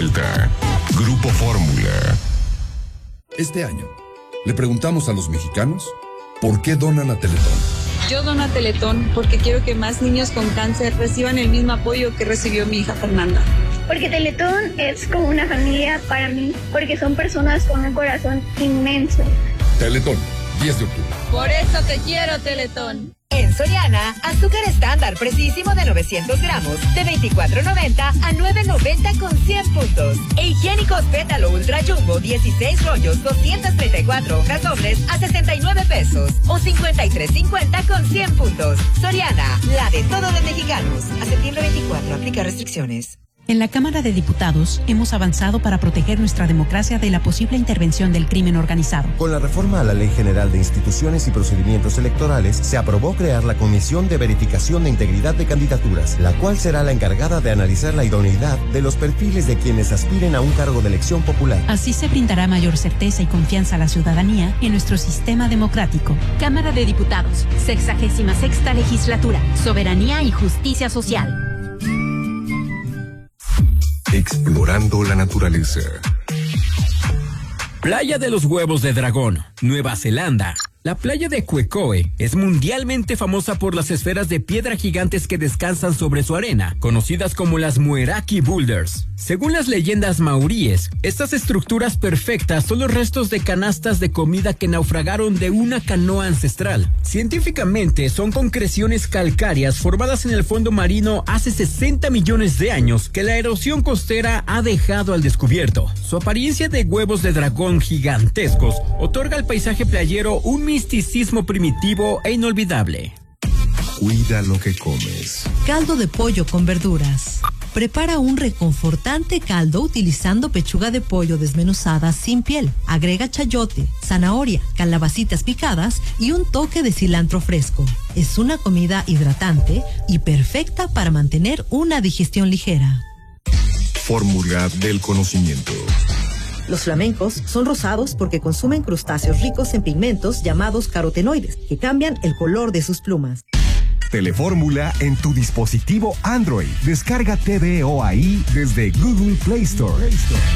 Delta. Grupo Fórmula. Este año, le preguntamos a los mexicanos por qué donan a Teletón. Yo dono a Teletón porque quiero que más niños con cáncer reciban el mismo apoyo que recibió mi hija Fernanda. Porque Teletón es como una familia para mí, porque son personas con un corazón inmenso. Teletón, 10 de octubre. Por eso te quiero, Teletón. En Soriana, azúcar estándar precisísimo de 900 gramos, de $24.90 a $9.90 con 100 puntos. E higiénicos Pétalo Ultra Jumbo, 16 rollos, 234 hojas dobles a 69 pesos. O 53.50 con 100 puntos. Soriana, la de todos los mexicanos. A septiembre 24, aplica restricciones. En la Cámara de Diputados hemos avanzado para proteger nuestra democracia de la posible intervención del crimen organizado. Con la reforma a la Ley General de Instituciones y Procedimientos Electorales, se aprobó crear la Comisión de Verificación de Integridad de Candidaturas, la cual será la encargada de analizar la idoneidad de los perfiles de quienes aspiren a un cargo de elección popular. Así se brindará mayor certeza y confianza a la ciudadanía en nuestro sistema democrático. Cámara de Diputados, 66ª Legislatura, Soberanía y Justicia Social. Explorando la naturaleza. Playa de los Huevos de Dragón, Nueva Zelanda. La playa de Quecoe es mundialmente famosa por las esferas de piedra gigantes que descansan sobre su arena, conocidas como las Mueraki Boulders. Según las leyendas maoríes, estas estructuras perfectas son los restos de canastas de comida que naufragaron de una canoa ancestral. Científicamente, son concreciones calcáreas formadas en el fondo marino hace 60 millones de años que la erosión costera ha dejado al descubierto. Su apariencia de huevos de dragón gigantescos otorga al paisaje playero un misticismo primitivo e inolvidable. Cuida lo que comes. Caldo de pollo con verduras. Prepara un reconfortante caldo utilizando pechuga de pollo desmenuzada sin piel. Agrega chayote, zanahoria, calabacitas picadas y un toque de cilantro fresco. Es una comida hidratante y perfecta para mantener una digestión ligera. Fórmula del conocimiento. Los flamencos son rosados porque consumen crustáceos ricos en pigmentos llamados carotenoides, que cambian el color de sus plumas. Telefórmula en tu dispositivo Android. Descarga TVOAI desde Google Play Store.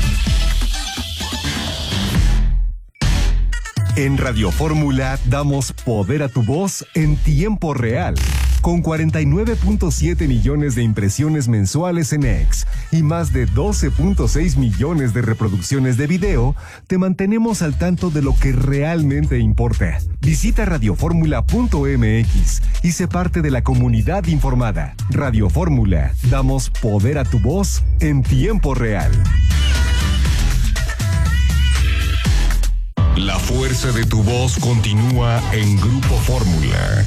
En Radio Fórmula damos poder a tu voz en tiempo real. Con 49.7 millones de impresiones mensuales en X y más de 12.6 millones de reproducciones de video, te mantenemos al tanto de lo que realmente importa. Visita radioformula.mx y sé parte de la comunidad informada. Radio Fórmula, damos poder a tu voz en tiempo real. La fuerza de tu voz continúa en Grupo Fórmula.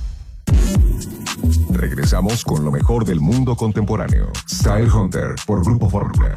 Regresamos con lo mejor del mundo contemporáneo. Style Hunter por Grupo Fórmula.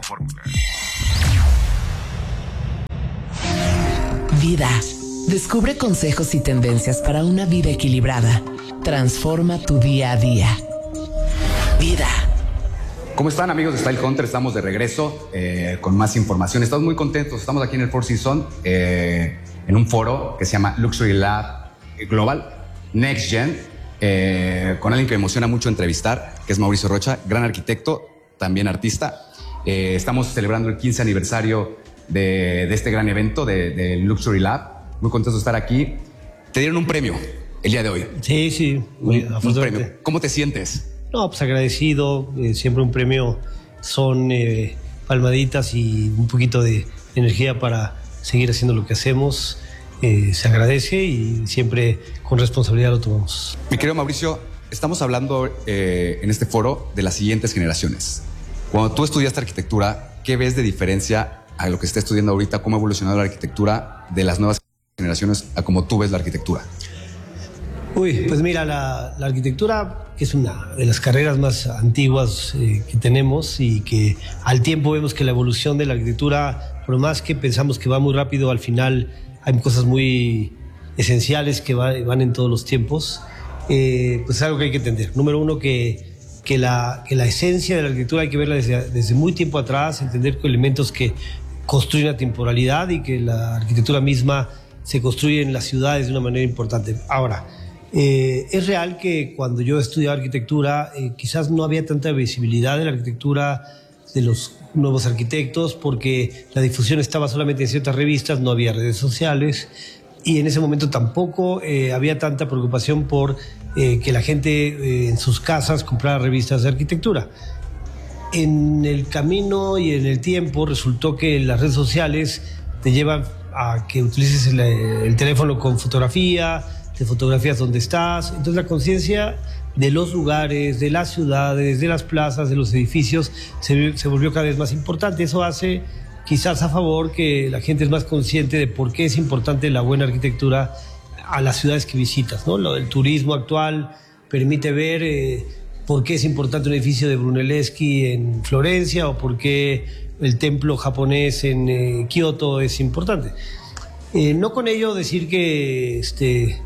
Vida. Descubre consejos y tendencias para una vida equilibrada. Transforma tu día a día. Vida. ¿Cómo están, amigos de Style Hunter? Estamos de regreso con más información. Estamos muy contentos. Estamos aquí en el Four Seasons en un foro que se llama Luxury Lab Global Next Gen. Con alguien que me emociona mucho entrevistar, que es Mauricio Rocha, gran arquitecto, también artista. Estamos celebrando el 15 aniversario de este gran evento de Luxury Lab. Muy contento de estar aquí. Te dieron un premio el día de hoy. Sí, muy un premio. ¿Cómo te sientes? No, pues agradecido. Siempre un premio son palmaditas y un poquito de energía para seguir haciendo lo que hacemos. Se agradece y siempre con responsabilidad lo tomamos. Mi querido Mauricio, estamos hablando en este foro de las siguientes generaciones. Cuando tú estudiaste arquitectura, ¿qué ves de diferencia a lo que está estudiando ahorita? ¿Cómo ha evolucionado la arquitectura de las nuevas generaciones a cómo tú ves la arquitectura? Pues mira, la arquitectura, que es una de las carreras más antiguas que tenemos y que al tiempo vemos que la evolución de la arquitectura, por más que pensamos que va muy rápido, al final hay cosas muy esenciales que van en todos los tiempos. Pues es algo que hay que entender. Número uno, que la esencia de la arquitectura hay que verla desde muy tiempo atrás, entender que elementos que construyen la temporalidad y que la arquitectura misma se construye en las ciudades de una manera importante. Ahora, es real que cuando yo estudiaba arquitectura, quizás no había tanta visibilidad de la arquitectura de los nuevos arquitectos, porque la difusión estaba solamente en ciertas revistas, no había redes sociales, y en ese momento tampoco había tanta preocupación por que la gente en sus casas comprara revistas de arquitectura. En el camino y en el tiempo resultó que las redes sociales te llevan a que utilices el teléfono con fotografía, te fotografías donde estás. Entonces la conciencia de los lugares, de las ciudades, de las plazas, de los edificios se volvió cada vez más importante. Eso hace quizás a favor que la gente es más consciente de por qué es importante la buena arquitectura a las ciudades que visitas, ¿no? Lo del turismo actual permite ver por qué es importante un edificio de Brunelleschi en Florencia o por qué el templo japonés en Kioto es importante. No con ello decir que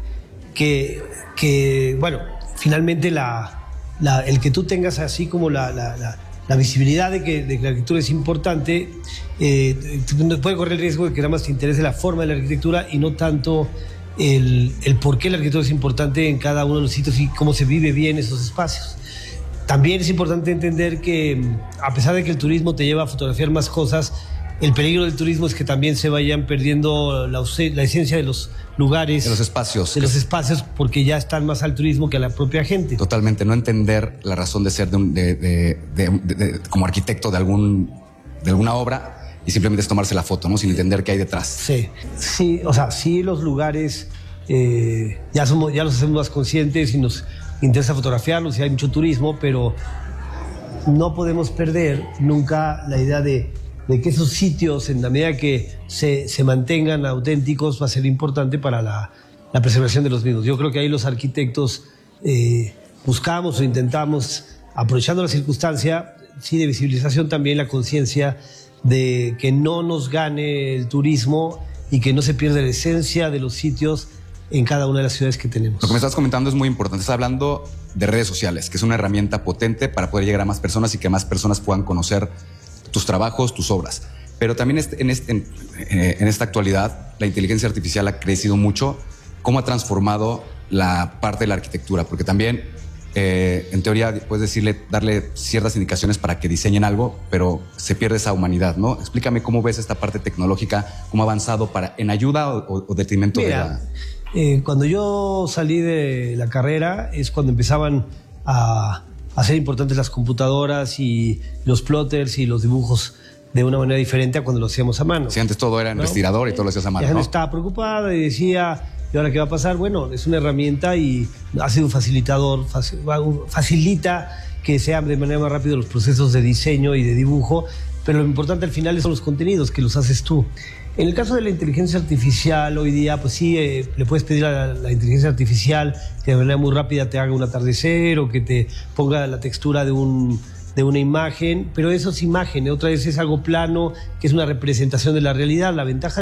bueno, finalmente el que tú tengas así como la visibilidad de que la arquitectura es importante, puede correr el riesgo de que nada más te interese la forma de la arquitectura y no tanto el por qué la arquitectura es importante en cada uno de los sitios y cómo se vive bien esos espacios. También es importante entender que, a pesar de que el turismo te lleva a fotografiar más cosas, el peligro del turismo es que también se vayan perdiendo la esencia de los lugares. De los espacios. De los espacios, porque ya están más al turismo que a la propia gente. Totalmente, no entender la razón de ser como arquitecto de alguna obra y simplemente es tomarse la foto, ¿no? Sin entender qué hay detrás. Sí, o sea, sí los lugares ya los hacemos más conscientes y nos interesa fotografiarlos y hay mucho turismo, pero no podemos perder nunca la idea de que esos sitios, en la medida que se mantengan auténticos, va a ser importante para la preservación de los mismos. Yo creo que ahí los arquitectos buscamos o intentamos, aprovechando la circunstancia, sí, de visibilización, también la conciencia de que no nos gane el turismo y que no se pierda la esencia de los sitios en cada una de las ciudades que tenemos. Lo que me estás comentando es muy importante. Estás hablando de redes sociales, que es una herramienta potente para poder llegar a más personas y que más personas puedan conocer tus trabajos, tus obras. Pero también en esta actualidad la inteligencia artificial ha crecido mucho. ¿Cómo ha transformado la parte de la arquitectura? Porque también, en teoría, puedes darle ciertas indicaciones para que diseñen algo, pero se pierde esa humanidad, ¿no? Explícame cómo ves esta parte tecnológica, cómo ha avanzado en ayuda o detrimento de la... Cuando yo salí de la carrera es cuando empezaban a ser importantes las computadoras y los plotters y los dibujos de una manera diferente a cuando lo hacíamos a mano. Sí, antes todo era en respirador y todo lo hacías a mano, La gente ¿no? estaba preocupada y decía, ¿y ahora qué va a pasar? Bueno, es una herramienta y ha sido un facilitador, facilita que sean de manera más rápida los procesos de diseño y de dibujo, pero lo importante al final son los contenidos que los haces tú. En el caso de la inteligencia artificial, hoy día, pues sí, le puedes pedir a la inteligencia artificial que de manera muy rápida te haga un atardecer o que te ponga la textura de una imagen, pero eso es imagen, otra vez es algo plano, que es una representación de la realidad. La ventaja